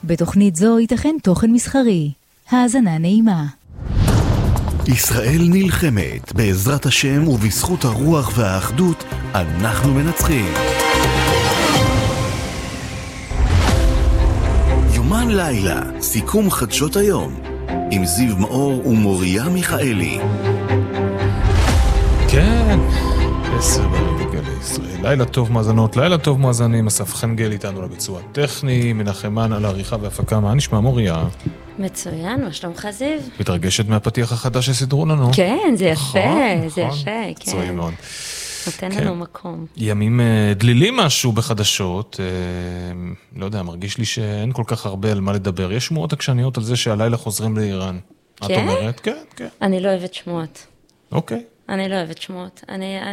בתוכנית זו ייתכן תוכן מסחרי. האזנה נעימה. ישראל נלחמת, בעזרת השם ובזכות הרוח והאחדות, אנחנו מנצחים. יומן לילה, סיכום חדשות היום, עם זיו מאור ומוריה מיכאלי. כן, 10 בגלי ישראל. לילה טוב מאזנות, לילה טוב מאזנים. אסף חנגל איתנו לביצוע טכני, מנחמן על העריכה והפקה. מה נשמע מוריה? מצוין, מה שלומך זיו? מתרגשת מהפתיח החדש שסידרו לנו. כן, זה יפה, זה יפה, כן. צועי מאוד. נותן לנו מקום. ימים דלילים משהו בחדשות, לא יודע, מרגיש לי שאין כל כך הרבה על מה לדבר. יש שמועות עקשניות על זה שהלילה חוזרים לאיראן. את אומרת? כן, כן. אני לא אוהבת שמועות. אוקיי. אני לא אוהבת שמועות.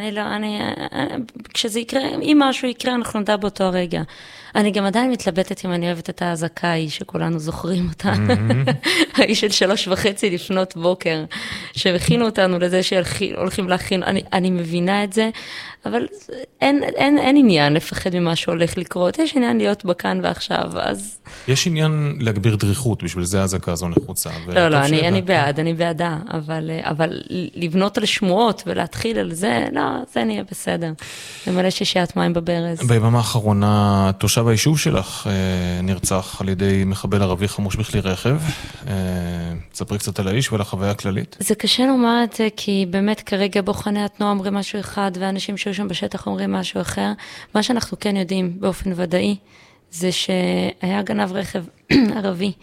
כשזה יקרה, אם משהו יקרה, אנחנו נדע באותו הרגע. אני גם עדיין מתלבטת אם אני אוהבת את ההזקה ההיא שכולנו זוכרים אותה. ההיא של 3:30 לפנות בוקר, שהכינו אותנו לזה שהולכים להכין. אני מבינה את זה, אבל אין עניין לפחד ממה שהולך לקרות. יש עניין להיות בכאן ועכשיו, אז... יש עניין להגביר דריכות, בשביל זה ההזקה הזו נחוצה. לא, אני בעד, אני בעדה, אבל לבנות על שמועות ולהתחיל על זה, לא, זה נהיה בסדר. למלא שישיית מים בברז. ביממה האחרונה, תושב היישוב שלך נרצח על ידי מחבל ערבי חמוש בכלי רכב. תספרי קצת על האיש ועל החוויה הכללית. זה קשה לומר את זה, כי באמת כרגע בוחני התנועה אומרים משהו אחד, ואנשים שהיו שם בשטח אומרים משהו אחר. מה שאנחנו כן יודעים באופן ודאי, זה שהיה גנב רכב ערבי,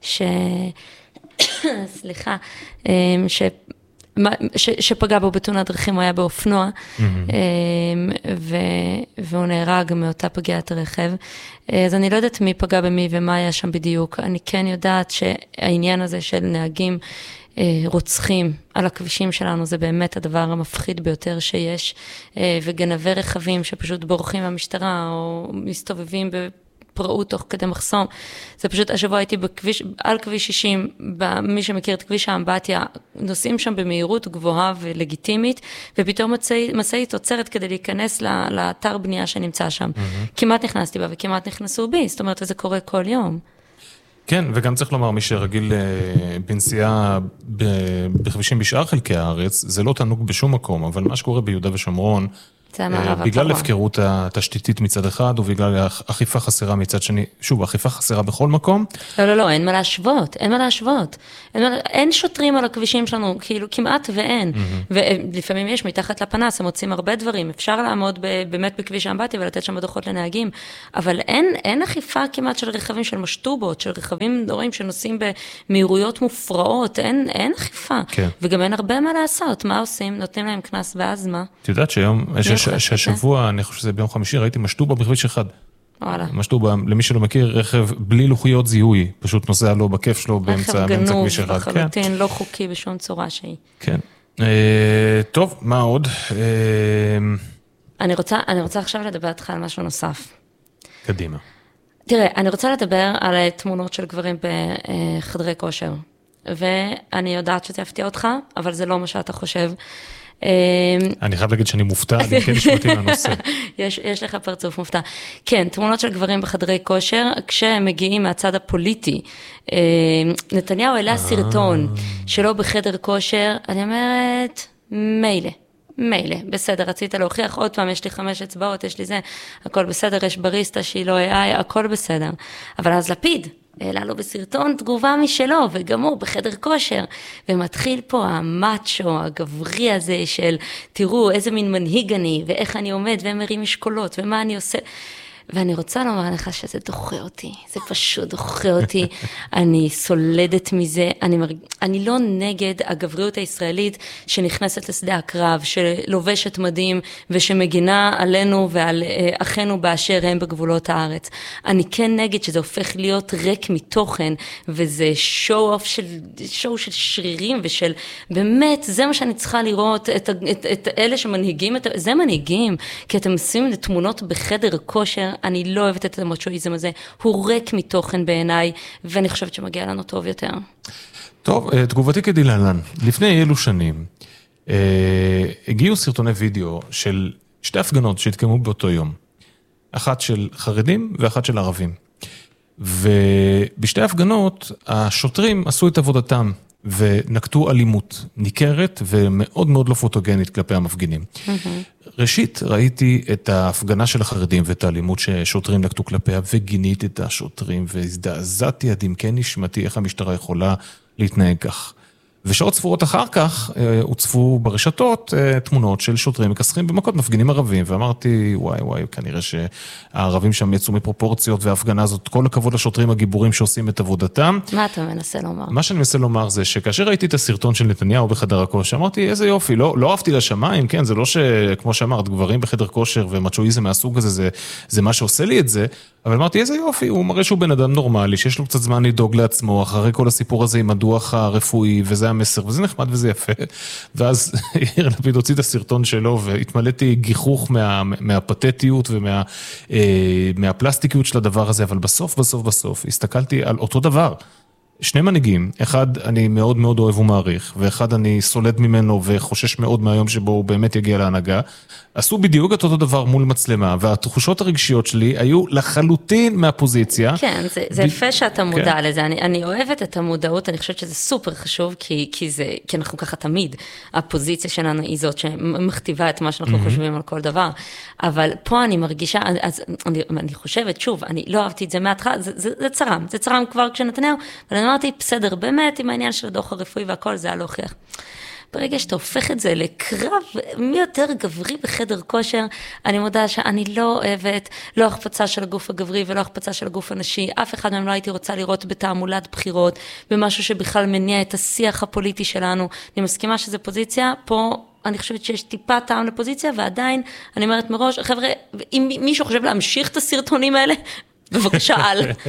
סליחה, שפגע בו בתאונת דרכים, הוא היה באופנוע, והוא נהרג מאותה פגיעת הרכב. אז אני לא יודעת מי פגע במי ומה היה שם בדיוק. אני כן יודעת שהעניין הזה של נהגים רוצחים על הכבישים שלנו, זה באמת הדבר המפחיד ביותר שיש, וגנבי רכבים שפשוט בורחים מהמשטרה, או מסתובבים פראות תוך כדי מחסום. זה פשוט, השבוע הייתי על כביש 60, מי שמכיר את כביש האמבטיה, נוסעים שם במהירות גבוהה ולגיטימית, ופתאום משאית עוצרת כדי להיכנס לאתר בנייה שנמצא שם. כמעט נכנסתי בה וכמעט נכנסו בי, זאת אומרת, זה קורה כל יום. כן, וגם צריך לומר, מי שרגיל בנסיעה בכבישים בשאר חלקי הארץ, זה לא תענוג בשום מקום, אבל מה שקורה ביהודה ושומרון, בגלל הפקרות התשתיתית מצד אחד, ובגלל אכיפה חסרה מצד שני, שוב, אכיפה חסרה בכל מקום. לא, אין מה להשוות, אין מה להשוות. אין שוטרים על הכבישים שלנו, כאילו כמעט ואין. ולפעמים יש מתחת לפנס, הם מוצאים הרבה דברים. אפשר לעמוד באמת בכביש האמבטיה ולתת שם דוחות לנהגים, אבל אין אכיפה כמעט של רכבים של משטובות, של רכבים דורים שנוסעים במהירויות מופרעות, אין אכיפה. וגם אין הרבה מה לעשות. מה עושים? נותנים להם כנס ואז מה? את יודעת שהיום שהשבוע, אני חושב שזה ביום חמישי, ראיתי משטובה בכביש אחד. משטובה, למי שלא מכיר, רכב בלי לוחיות זיהוי, פשוט נוסע לו בכיף שלו באמצע כביש אחד. רכב גנוב לחלוטין, לא חוקי בשום צורה שהיא. כן. טוב, מה עוד? אני רוצה עכשיו לדבר איתך על משהו נוסף. קדימה. תראה, אני רוצה לדבר על תמונות של גברים בחדרי כושר, ואני יודעת שזה יפתיע אותך, אבל זה לא מה שאתה חושב. אני חייב להגיד שאני מופתע, אני כן נשמעתי מהנושא. יש לך פרצוף מופתע. כן, תמונות של גברים בחדרי כושר, כשהם מגיעים מהצד הפוליטי. נתניהו העלה סרטון שלו בחדר כושר, אני אומרת, מילא, בסדר, רצית להוכיח, עוד פעם, יש לי 5 אצבעות, יש לי זה, הכל בסדר, יש בריסטה שהיא לא AI, הכל בסדר. אבל אז לפיד, העלה לו בסרטון תגובה משלו, וגם הוא בחדר כושר, ומתחיל פה המאצ'ו, הגברי הזה של, תראו איזה מין מנהיג אני, ואיך אני עומד, ומרים משקולות, ומה אני עושה. ואני רוצה לומר לך שזה דוחה אותי, זה פשוט דוחה אותי, אני סולדת מזה, אני לא נגד הגבריות הישראלית שנכנסת לשדה הקרב, שלובשת מדים ושמגינה עלינו ועל אחינו באשר הם בגבולות הארץ. אני כן נגד שזה הופך להיות ריק מתוכן, וזה שואו של שרירים ושל, באמת, זה מה שאני צריכה לראות, את אלה שמנהיגים, זה מנהיגים, כי אתם עושים תמונות בחדר כושר, אני לא אוהבת את המאצ'ואיזם הזה, הוא ריק מתוכן בעיניי, ואני חושבת שמגיע לנו טוב יותר. טוב, תגובתי כדלהלן. לפני אילו שנים, הגיעו סרטוני וידאו של 2 הפגנות שהתקיימו באותו יום. אחת של חרדים ואחת של ערבים. ובשתי הפגנות, השוטרים עשו את עבודתם, ונקטו אלימות ניכרת, ומאוד מאוד לא פוטוגנית כלפי המפגינים. ראשית, ראיתי את ההפגנה של החרדים, ואת האלימות ששוטרים נקטו כלפיה, וגיניתי את השוטרים, והזדעזעתי עד עמקי נשמתי, איך המשטרה יכולה להתנהג כך. ושעות ספורות אחר כך הוצפו ברשתות תמונות של שוטרים מכסחים במכות מפגינים ערבים, ואמרתי, וואי, כנראה שהערבים שם יצאו מפרופורציות, וההפגנה הזאת, כל הכבוד לשוטרים הגיבורים שעושים את עבודתם. מה אתה מנסה לומר? מה שאני מנסה לומר זה שכאשר ראיתי את הסרטון של נתניהו בחדר הכושר, אמרתי, איזה יופי, לא אהבתי לשמיים, כן, זה לא שכמו שאמרת, גברים בחדר כושר ומצ'ואיזם מהסוג הזה, זה מה שעושה לי את זה, אבל אמרתי, איזה יופי, הוא מראה שהוא בן אדם נורמלי, שיש לו קצת זמן לדאוג לעצמו, אחרי כל הסיפור הזה עם הדוח הרפואי, וזה המסר, וזה נחמד וזה יפה. ואז יאיר לפיד הוציא את הסרטון שלו, והתמלאתי גיחוך מהפתטיות ומהפלסטיקיות של הדבר הזה, אבל בסוף, הסתכלתי על אותו דבר. שני מנהיגים, אחד אני מאוד מאוד אוהב ומעריך, ואחד אני סולד ממנו וחושש מאוד מהיום שבו הוא באמת יגיע להנהגה, עשו בדיוק את אותו דבר מול מצלמה, והתחושות הרגשיות שלי היו לחלוטין מהפוזיציה. כן, זה יפה שאתה מודע לזה, אני אוהבת את המודעות, אני חושבת שזה סופר חשוב, כי אנחנו ככה תמיד, הפוזיציה שלנו היא זאת שמכתיבה את מה שאנחנו חושבים על כל דבר, אבל פה אני מרגישה, אז אני חושבת, שוב, אני לא אהבתי את זה מההתחלה, זה צרם כבר כשנתניהו, אבל אני אמרתי, בסדר, באמת, עם העניין של הדוח הרפואי והכל, זה היה להוכיח. ברגע שאתה הופך את זה לקרב מי יותר גברי בחדר כושר, אני מודה שאני לא אוהבת, לא החפצה של הגוף הגברי ולא החפצה של הגוף הנשי, אף אחד מהם לא הייתי רוצה לראות בתעמולת בחירות, במשהו שבכלל מניע את השיח הפוליטי שלנו. אני מסכימה שזה פוזיציה, פה אני חושבת שיש טיפה טעם לפוזיציה, ועדיין אני אומרת מראש, חבר'ה, אם מישהו חושב להמשיך את הסרטונים האלה, בבקשה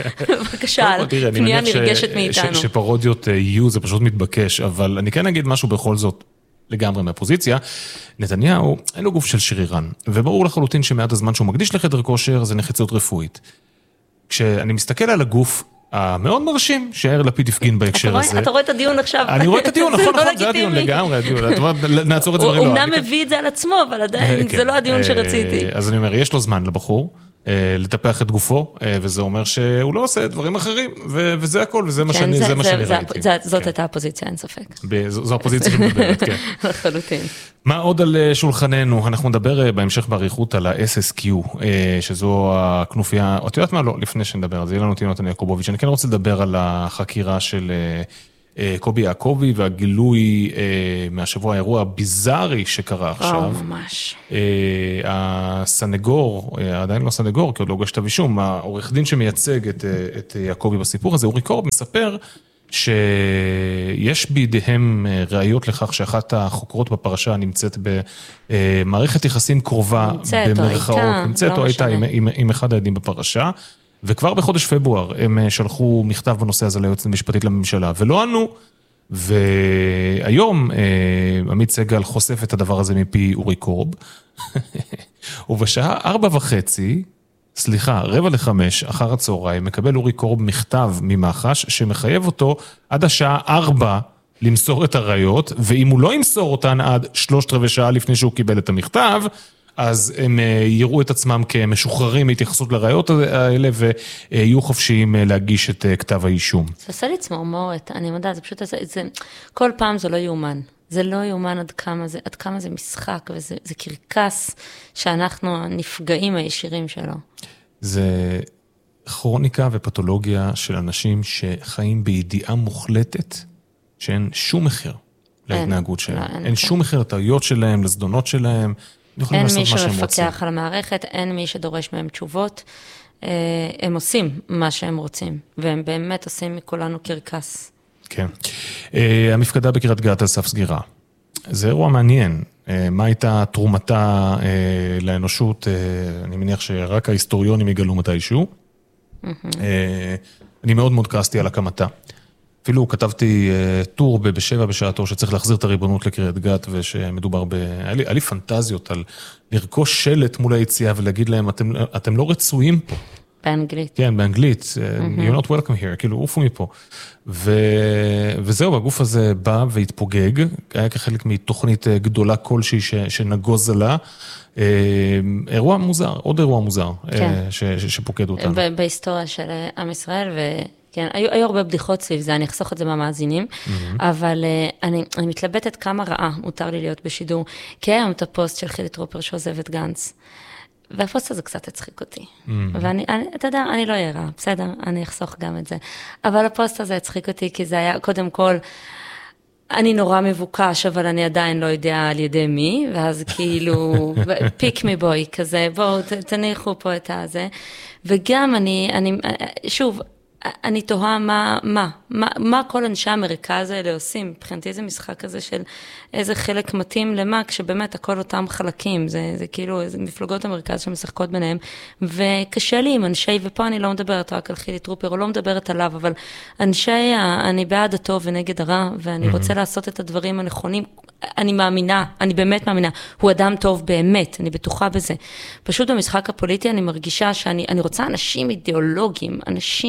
על, פנייה נרגשת מאיתנו. שפרודיות יהיו, זה פשוט מתבקש, אבל אני כן אגיד משהו בכל זאת, לגמרי מהפוזיציה, נתניהו אין לו גוף של שרירן, וברור לחלוטין שמעט הזמן שהוא מקדיש לחדר כושר, זה נחיצות רפואית. כשאני מסתכל על הגוף המאוד מרשים, שיאיר לפיד הפגין בהקשר הזה. אתה רואה את הדיון עכשיו? אני רואה את הדיון, נכון, זה הדיון לגמרי, נעצור את זה. הוא אמנם מביא את זה על עצמו, אבל עדיין זה לא הדיון שרציתי. אז אני אומר, יש לו זמן לבחור, לטפח את גופו, וזה אומר שהוא לא עושה דברים אחרים, וזה הכל, וזה מה שאני ראיתי. זאת הייתה הפוזיציה, אין ספק. זו הפוזיציה שמדברת, כן. לחלוטין. מה עוד על שולחננו? אנחנו נדבר בהמשך בעריכות על ה-SSQ, שזו הכנופיה, את יודעת מה? לא, לפני שנדבר על זה, יהיה לנו יונתן יעקובוביץ', אני כן רוצה לדבר על החקירה של קובי יעקובי, והגילוי מהשבוע, האירוע הביזארי שקרה עכשיו. ממש. הסנגור, עדיין לא סנגור, כי עוד לא הוגש כתב אישום, העורך דין שמייצג את יעקובי בסיפור הזה, אורי קורב מספר שיש בידיהם ראיות לכך שאחת החוקרות בפרשה נמצאת במערכת יחסים קרובה במרכאות, נמצאת או הייתה עם אחד העדים בפרשה, וכבר בחודש פברואר הם שלחו מכתב בנושא הזה ליועצת המשפטית לממשלה, ולא ענו, והיום עמית סגל חושף את הדבר הזה מפי אורי קורב, ובשעה 4:30, 4:45 אחר הצהריים, מקבל אורי קורב מכתב ממח"ש, שמחייב אותו עד השעה 4 למסור את הראיות, ואם הוא לא ימסור אותן עד 3/4 שעה לפני שהוא קיבל את המכתב, אז הם יראו את עצמם כמשוחררים מהתייחסות לראיות האלה, ויהיו חופשיים להגיש את כתב האישום. זה עושה לי צמרמורת, אני מודה, זה פשוט, כל פעם זה לא יאומן. זה לא יאומן עד כמה זה משחק, וזה קרקס שאנחנו הנפגעים הישירים שלו. זה כרוניקה ופתולוגיה של אנשים שחיים בידיעה מוחלטת, שאין שום מחיר להתנהגות שלהם. אין שום מחיר לטעויות שלהם, לזדונות שלהם, אין מי שמפקח על המערכת, אין מי שדורש מהם תשובות, הם עושים מה שהם רוצים, והם באמת עושים מכולנו קרקס. כן. המפקדה בקריית גת על סף סגירה. זה אירוע מעניין. מה הייתה תרומתה לאנושות? אני מניח שרק ההיסטוריונים יגלו מתישהו. אני מאוד מאוד כעסתי על הקמתה. אפילו כתבתי טור ב7 בשעתו שצריך להחזיר את הריבונות לקריית גת, ושמדובר היה לי פנטזיות על לרכוש שלט מול היציאה ולהגיד להם, אתם לא רצויים פה. באנגלית. כן, באנגלית. You're not welcome here, כאילו, עופו מפה. וזהו, הגוף הזה בא והתפוגג, היה כחלק מתוכנית גדולה כלשהי שנגוז עלה. אירוע מוזר, עוד אירוע מוזר, שפוקד אותנו. בהיסטוריה של עם ישראל, וכן, היו הרבה בדיחות סביב זה, אני אחסוך את זה מהמאזינים, אבל אני מתלבטת כמה רעה מותר לי להיות בשידור, כי היום את הפוסט של חילי טרופר שעוזב את גנץ, והפוסט הזה קצת הצחיק אותי. ואני, אתה יודע, אני לא אהיה רע, בסדר, אני אחסוך גם את זה. אבל הפוסט הזה הצחיק אותי, כי זה היה, קודם כל, אני נורא מבוקש, אבל אני עדיין לא יודע על ידי מי, ואז כאילו, פיק מי בוי, כזה, בואו, תניחו פה את הזה. וגם שוב, אני תוהה מה כל אנשי המרכז האלה עושים, מבחינתי זה משחק כזה של איזה חלק מתאים למה, כשבאמת הכל אותם חלקים, זה כאילו איזה מפלגות המרכז שמשחקות ביניהם, וקשה לי עם אנשי, ופה אני לא מדברת רק על חילי טרופר, או לא מדברת עליו, אבל אנשי, אני בעד הטוב ונגד הרע, ואני רוצה לעשות את הדברים הנכונים, אני מאמינה, אני באמת מאמינה, הוא אדם טוב באמת, אני בטוחה בזה. פשוט במשחק הפוליטי אני מרגישה שאני רוצה אנשים אידיאולוגיים,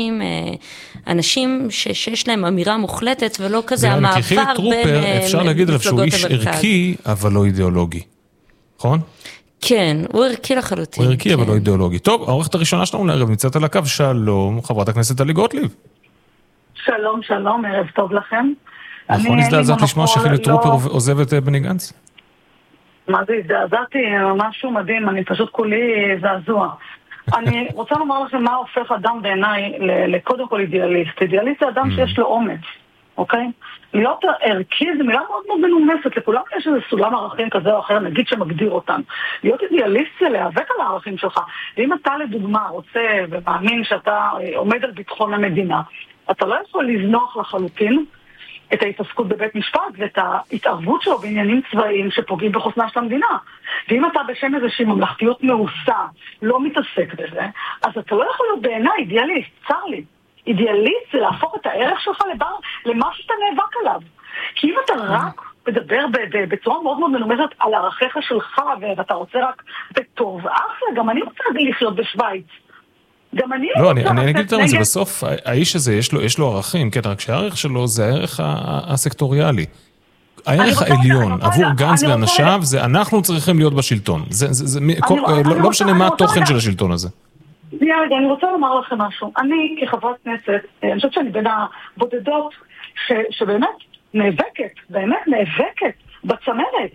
אנשים שיש להם אמירה מוחלטת, ולא כזה המעבר חילי טרופר, אפשר להגיד עליו שהוא איש ערכי, אבל לא אידיאולוגי. נכון? כן, הוא ערכי לחלוטין. הוא ערכי, אבל לא אידיאולוגי. טוב, העורכת הראשונה שלנו לערב, נמצאת על הקו, שלום, חברת הכנסת טלי גוטליב. שלום, שלום, ערב טוב לכם. נכון, הזדעזעת לשמוע שחילי טרופר עוזב את בני גנץ? מה זה הזדעזעתי? משהו מדהים, אני פשוט כולי זעזוע. אני רוצה לומר לכם מה הופך אדם בעיניי לקודם כל אידיאליסט. אידיאליסט זה אדם שיש לו אומץ, אוקיי? להיות ערכי זה מילה מאוד מאוד מנומסת, לכולם יש איזה סולם ערכים כזה או אחר, נגיד שמגדיר אותם. להיות אידיאליסט זה להיאבק על הערכים שלך. ואם אתה לדוגמה רוצה ומאמין שאתה עומד על ביטחון המדינה, אתה לא יכול לזנוח לחלוטין את ההתעסקות בבית משפט ואת ההתערבות שלו בעניינים צבאיים שפוגעים בחוסנה של המדינה. ואם אתה בשם איזושהי ממלכתיות מעושה לא מתעסק בזה, אז אתה לא יכול להיות בעיניי אידיאליסט, צר לי. אידיאליסט זה להפוך את הערך שלך למה שאתה נאבק עליו. כי אם אתה רק מדבר בצורה מאוד מאוד מנומסת על ערכיך שלך ואתה רוצה רק בטוב, אחלה, גם אני רוצה לחיות בשוויץ. לא, אני אגיד יותר מזה, בסוף האיש הזה יש לו ערכים, כן, רק שהערך שלו זה הערך הסקטוריאלי. הערך העליון עבור גנץ ואנשיו זה אנחנו צריכים להיות בשלטון. לא משנה מה התוכן של השלטון הזה. אני רוצה לומר לכם משהו. אני כחברת כנסת, אני חושבת שאני בין הבודדות שבאמת נאבקת בצמרת.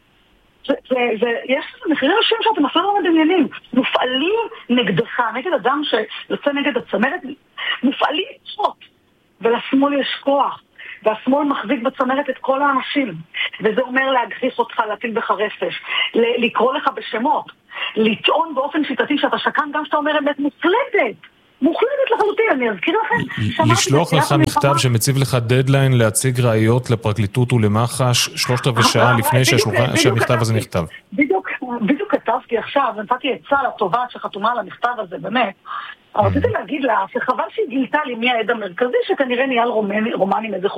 יש מחירים ראשיים שאתם אפילו לא מדמיינים, מופעלים נגדך, נגד אדם שיוצא נגד הצמרת, מופעלים שוט, ולשמאל יש כוח, והשמאל מחזיק בצמרת את כל האנשים, וזה אומר להגחיך אותך, להטיל בך רפש, לקרוא לך בשמות, לטעון באופן שיטתי שאתה שקן גם שאתה אומר אמת מוחלטת לחלוטין, אני אזכיר לכם. לשלוח לך מכתב שמציב לך דדליין להציג ראיות לפרקליטות ולמח"ש 3/4 שעה לפני שהמכתב הזה נכתב. בדיוק כתבתי עכשיו, נתתי עצה לטובה שחתומה על המכתב הזה, באמת. אבל רציתי להגיד לה שחבל שהיא גילתה לי מי העד המרכזי, שכנראה נהיה רומני עם איזה